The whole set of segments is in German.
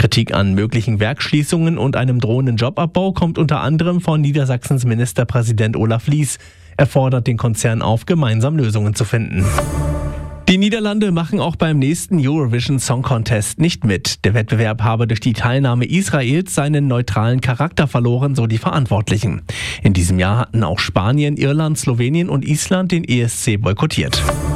Kritik an möglichen Werksschließungen und einem drohenden Jobabbau kommt unter anderem von Niedersachsens Ministerpräsident Olaf Lies. Er fordert den Konzern auf, gemeinsam Lösungen zu finden. Die Niederlande machen auch beim nächsten Eurovision Song Contest nicht mit. Der Wettbewerb habe durch die Teilnahme Israels seinen neutralen Charakter verloren, so die Verantwortlichen. In diesem Jahr hatten auch Spanien, Irland, Slowenien und Island den ESC boykottiert.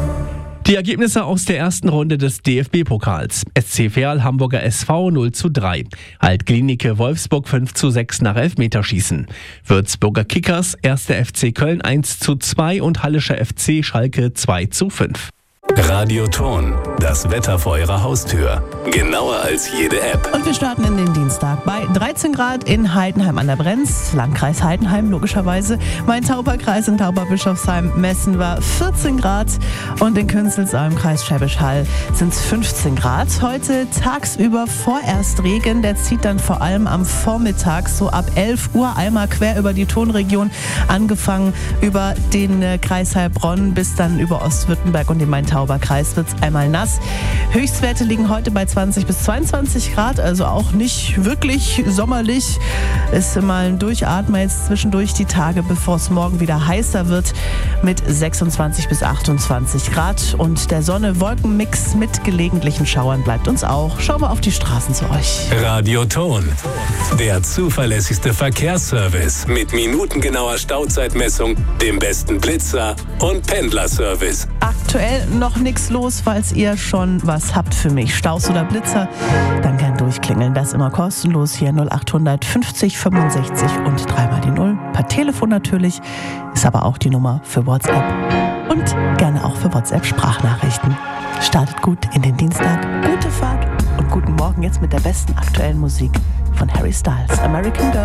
Die Ergebnisse aus der ersten Runde des DFB-Pokals. SC Verl Hamburger SV 0:3. Alt-Glienicke Wolfsburg 5:6 nach Elfmeterschießen. Würzburger Kickers 1. FC Köln 1:2 und Hallischer FC Schalke 2:5. Radioton, das Wetter vor Ihrer Haustür. Genauer als jede App. Und wir starten in den Dienstag bei 13 Grad in Heidenheim an der Brenz, Landkreis Heidenheim logischerweise. Main-Tauber-Kreis in Tauberbischofsheim messen wir 14 Grad und in Künzelsau im Kreis Schwäbisch Hall sind es 15 Grad. Heute tagsüber vorerst Regen, der zieht dann vor allem am Vormittag so ab 11 Uhr einmal quer über die Tonregion, angefangen über den Kreis Heilbronn bis dann über Ostwürttemberg und den Main-Tauber-Kreis wird es einmal nass. Höchstwerte liegen heute bei 20 bis 22 Grad, also auch nicht wirklich sommerlich. Ist mal ein Durchatmen jetzt zwischendurch die Tage, bevor es morgen wieder heißer wird mit 26 bis 28 Grad. Und der Sonne-Wolken-Mix mit gelegentlichen Schauern bleibt uns auch. Schauen wir auf die Straßen zu euch. Radioton, der zuverlässigste Verkehrsservice mit minutengenauer Stauzeitmessung, dem besten Blitzer und Pendlerservice. Aktuell noch nichts los, falls ihr schon was habt für mich. Staus oder Blitzer, dann gern durchklingeln. Das immer kostenlos hier 0800 50 65 und 3 die 0. Per Telefon natürlich, ist aber auch die Nummer für WhatsApp. Und gerne auch für WhatsApp-Sprachnachrichten. Startet gut in den Dienstag, gute Fahrt und guten Morgen jetzt mit der besten aktuellen Musik von Harry Styles, American Girl.